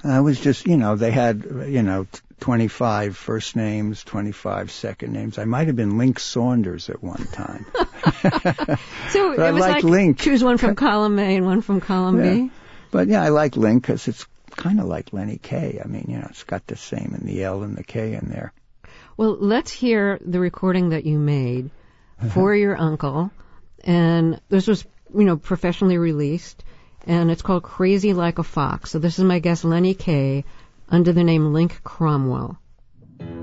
I was just, they had, 25 first names, 25 second names. I might have been Link Saunders at one time. So it was like Link. Choose one from column A and one from column B? But I like Link because it's kind of like Lenny Kaye. I mean, it's got the same in the L and the K in there. Well, let's hear the recording that you made for your uncle. And this was, professionally released. And it's called Crazy Like a Fox. So this is my guest, Lenny Kaye, under the name Link Cromwell.